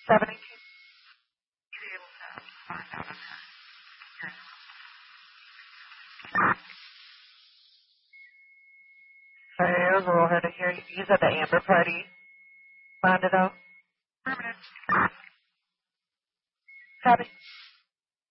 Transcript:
72. You'll be able to find out on her. Sorry, I was a little hard to hear. You said the Amber Party found it out? Affirmative. Copy.